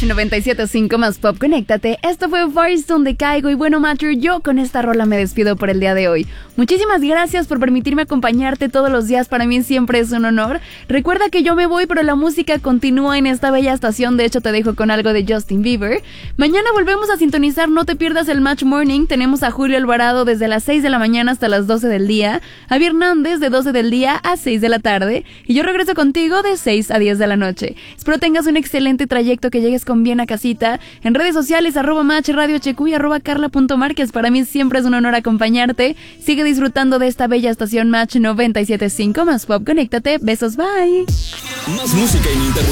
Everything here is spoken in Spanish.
Match 97.5 más pop, conéctate. Esto fue Firestone de Caigo. Y bueno, Matcher, yo con esta rola me despido por el día de hoy. Muchísimas gracias por permitirme acompañarte todos los días. Para mí siempre es un honor. Recuerda que yo me voy, pero la música continúa en esta bella estación. De hecho, te dejo con algo de Justin Bieber. Mañana volvemos a sintonizar. No te pierdas el Match Morning. Tenemos a Julio Alvarado desde las 6 de la mañana hasta las 12 del día. Javi Hernández de 12 del día a 6 de la tarde. Y yo regreso contigo de 6 a 10 de la noche. Espero tengas un excelente trayecto, que llegues con bien a casita. En redes sociales, @Match Radio HQ y @Carla.Márquez. Para mí siempre es un honor acompañarte. Sigue disfrutando de esta bella estación Match 97.5 más pop. Conéctate. Besos, bye. Más música ininterrumpida.